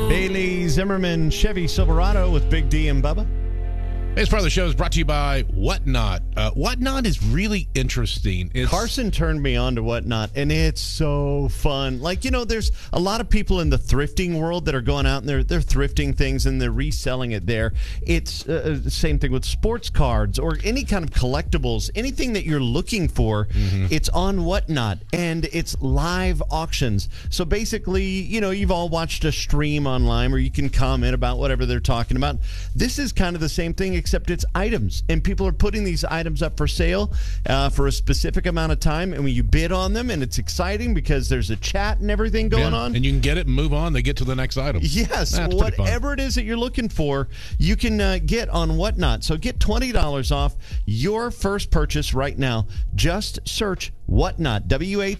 Bailey Zimmerman, Chevy Silverado with Big D and Bubba. This part of the show is brought to you by Whatnot. Whatnot is really interesting. Carson turned me on to Whatnot, and it's so fun. Like, you know, there's a lot of people in the thrifting world that are going out and they're thrifting things and they're reselling it there. It's the same thing with sports cards or any kind of collectibles. Anything that you're looking for, it's on Whatnot, and it's live auctions. So basically, you know, you've all watched a stream online where you can comment about whatever they're talking about. This is kind of the same thing, except it's items, and people are putting these items up for sale for a specific amount of time, and when you bid on them, and it's exciting because there's a chat and everything going on, and you can get it and move on. They get to the next item. Yes, whatever it is that you're looking for, you can get on Whatnot. So get $20 off your first purchase right now. Just search Whatnot,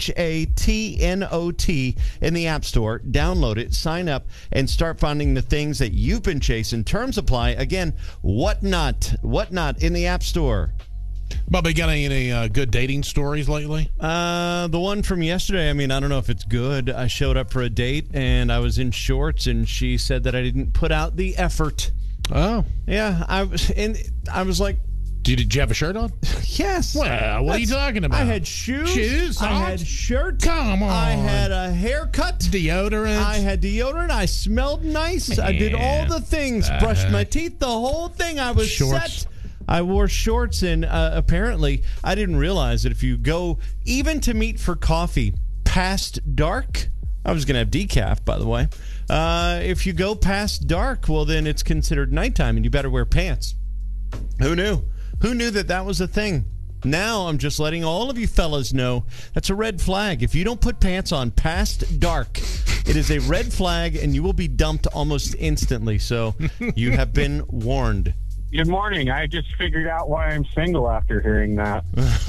WHATNOT, in the App Store. Download it, sign up, and start finding the things that you've been chasing. Terms apply. Again, Whatnot in the App Store. Bubba, you got any good dating stories lately? The one from yesterday, I mean, I don't know if it's good. I showed up for a date, and I was in shorts, and she said that I didn't put out the effort. Oh. Yeah, I was like, Did you have a shirt on? Yes. Well, what are you talking about? I had shoes. Shoes? I had shirt. Come on. I had a haircut. Deodorant. I had deodorant. I smelled nice. Man. I did all the things. Brushed my teeth. The whole thing. I was shorts. set. I wore shorts, and apparently I didn't realize that if you go even to meet for coffee past dark, I was going to have decaf, by the way. If you go past dark, well, then it's considered nighttime, and you better wear pants. Who knew? Who knew that that was a thing? Now I'm just letting all of you fellas know that's a red flag. If you don't put pants on past dark, it is a red flag, and you will be dumped almost instantly. So you have been warned. Good morning. I just figured out why I'm single after hearing that.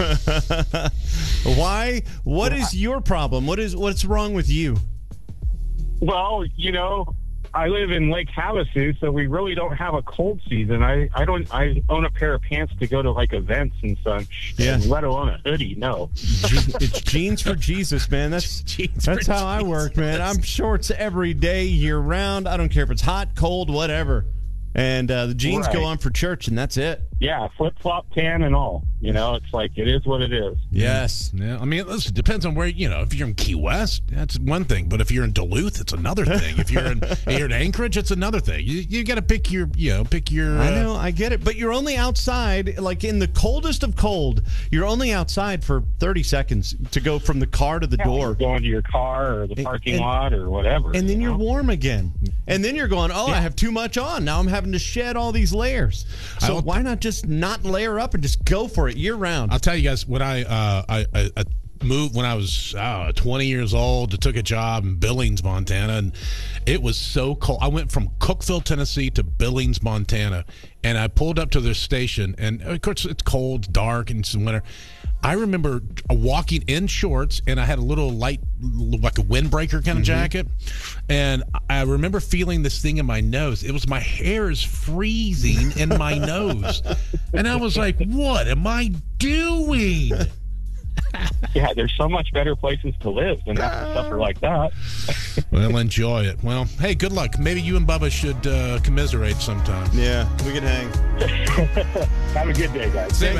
Why? What is your problem? What's wrong with you? Well, you know, I live in Lake Havasu, so we really don't have a cold season. I own a pair of pants to go to like events and such, and let alone a hoodie. No, it's jeans for Jesus, man. That's how I work, man. I'm shorts every day, year round. I don't care if it's hot, cold, whatever. And the jeans go on for church, and that's it. Yeah, flip-flop, tan, and all. You know, it's like, it is what it is. Yes. Yeah. I mean, listen, it depends on where, you know, if you're in Key West, that's one thing. But if you're in Duluth, it's another thing. If you're in Anchorage, it's another thing. You got to pick your. I know, I get it. But you're only outside, like in the coldest of cold, you're only outside for 30 seconds to go from the car to the door. You're going to your car or the parking lot or whatever. And then you're warm again. And then you're going, I have too much on. Now I'm having to shed all these layers. So why not just not layer up and just go for it year round? I'll tell you guys, when I moved when I was 20 years old, took a job in Billings, Montana, and it was so cold. I went from Cookeville, Tennessee to Billings, Montana, and I pulled up to their station, and of course it's cold, dark, and it's winter. I remember walking in shorts, and I had a little light, like a windbreaker kind of jacket, and I remember feeling this thing in my nose. It was my hair is freezing in my nose, and I was like, what am I doing? Yeah, there's so much better places to live than have to suffer like that. Well, enjoy it. Well, hey, good luck. Maybe you and Bubba should commiserate sometime. Yeah, we can hang. Have a good day, guys. See you, man.